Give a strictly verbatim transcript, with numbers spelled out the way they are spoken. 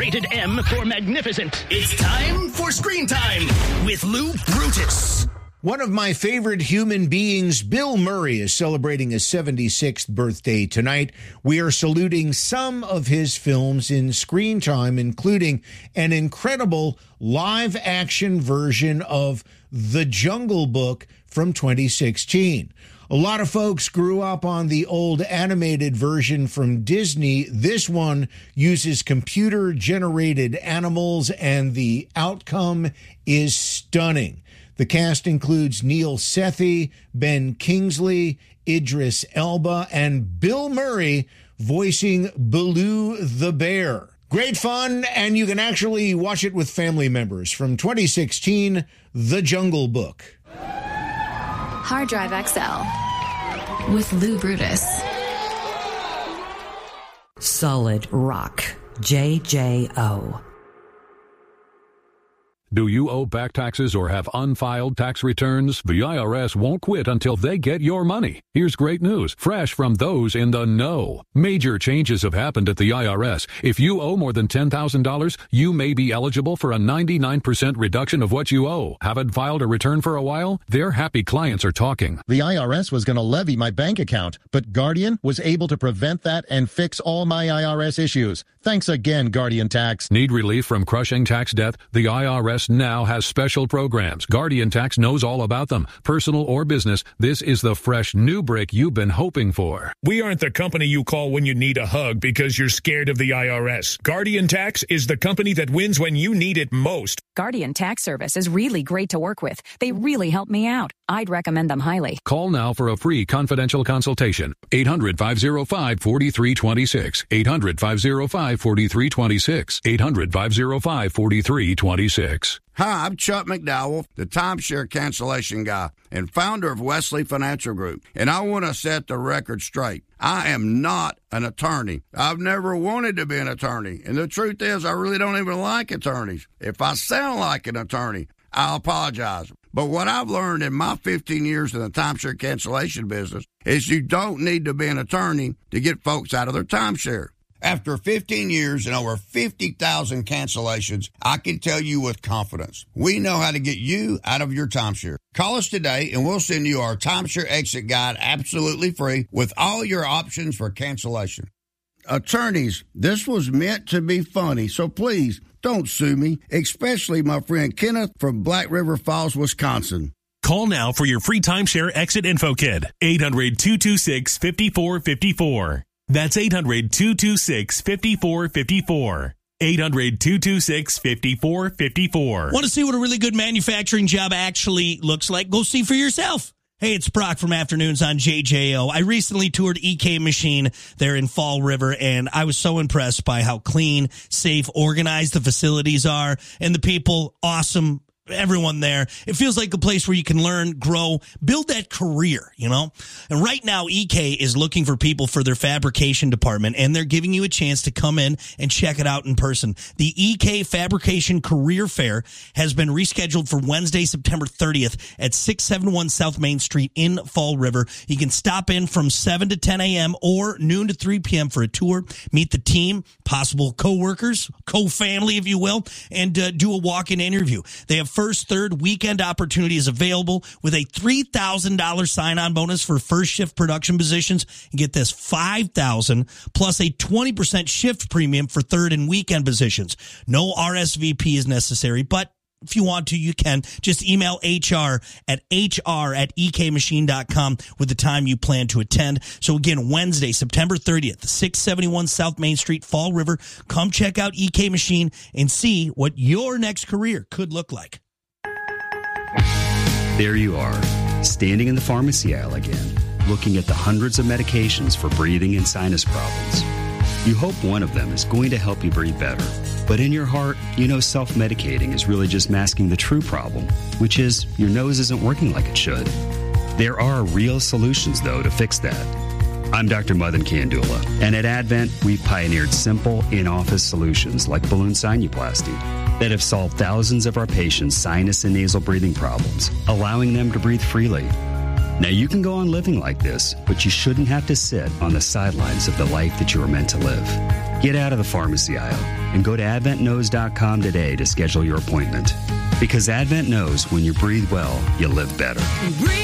Rated M for magnificent. It's time for Screen Time with Lou Brutus. One of my favorite human beings, Bill Murray, is celebrating his seventy-sixth birthday tonight. We are saluting some of his films in Screen Time, including an incredible live-action version of The Jungle Book from twenty sixteen. A lot of folks grew up on the old animated version from Disney. This one uses computer-generated animals, and the outcome is stunning. The cast includes Neil Sethi, Ben Kingsley, Idris Elba, and Bill Murray voicing Baloo the bear. Great fun, and you can actually watch it with family members. From twenty sixteen, The Jungle Book. Hard Drive X L with Lou Brutus. Solid Rock, J J O. Do you owe back taxes or have unfiled tax returns? The I R S won't quit until they get your money. Here's great news, fresh from those in the know. Major changes have happened at the I R S. If you owe more than ten thousand dollars, you may be eligible for a ninety-nine percent reduction of what you owe. Haven't filed a return for a while? Their happy clients are talking. The I R S was going to levy my bank account, but Guardian was able to prevent that and fix all my I R S issues. Thanks again, Guardian Tax. Need relief from crushing tax debt? The I R S now has special programs. Guardian Tax knows all about them. Personal or business, this is the fresh new break you've been hoping for. We aren't the company you call when you need a hug because you're scared of the I R S. Guardian Tax is the company that wins when you need it most. Guardian Tax Service is really great to work with. They really help me out. I'd recommend them highly. Call now for a free confidential consultation. eight hundred, five oh five, four three two six. eight hundred, five oh five, four three two six. eight hundred, five oh five, four three two six. Hi, I'm Chuck McDowell, the timeshare cancellation guy and founder of Wesley Financial Group, and I want to set the record straight. I am not an attorney. I've never wanted to be an attorney, and the truth is I really don't even like attorneys. If I sound like an attorney, I'll apologize. But what I've learned in my fifteen years in the timeshare cancellation business is you don't need to be an attorney to get folks out of their timeshare. After fifteen years and over fifty thousand cancellations, I can tell you with confidence, we know how to get you out of your timeshare. Call us today and we'll send you our timeshare exit guide absolutely free with all your options for cancellation. Attorneys, this was meant to be funny, so please don't sue me, especially my friend Kenneth from Black River Falls, Wisconsin. Call now for your free timeshare exit info kit. eight hundred, two two six, five four five four. That's eight hundred, two two six, five four five four. eight hundred, two two six, five four five four. Want to see what a really good manufacturing job actually looks like? Go see for yourself. Hey, it's Brock from Afternoons on J J O. I recently toured E K Machine there in Fall River, and I was so impressed by how clean, safe, organized the facilities are, and the people, awesome. Everyone there. It feels like a place where you can learn, grow, build that career, you know? And right now, E K is looking for people for their fabrication department, and they're giving you a chance to come in and check it out in person. The E K Fabrication Career Fair has been rescheduled for Wednesday, September thirtieth at six seventy-one South Main Street in Fall River. You can stop in from seven to ten a.m. or noon to three p.m. for a tour, meet the team, possible co-workers, co-family, if you will, and uh, do a walk-in interview. They have first, third weekend opportunities available with a three thousand dollars sign-on bonus for first shift production positions. And get this, five thousand dollars plus a twenty percent shift premium for third and weekend positions. No R S V P is necessary, but if you want to, you can. Just email H R at H R at E K machine dot com with the time you plan to attend. So again, Wednesday, September thirtieth, six seventy-one South Main Street, Fall River. Come check out E K Machine and see what your next career could look like. There you are, standing in the pharmacy aisle again, looking at the hundreds of medications for breathing and sinus problems. You hope one of them is going to help you breathe better. But in your heart, you know self-medicating is really just masking the true problem, which is your nose isn't working like it should. There are real solutions, though, to fix that. I'm Doctor Madan Kandula, and at Advent, we've pioneered simple, in-office solutions like balloon sinuplasty that have solved thousands of our patients' sinus and nasal breathing problems, allowing them to breathe freely. Now, you can go on living like this, but you shouldn't have to sit on the sidelines of the life that you were meant to live. Get out of the pharmacy aisle. and go to advent knows dot com today to schedule your appointment. Because Advent knows when you breathe well, you live better.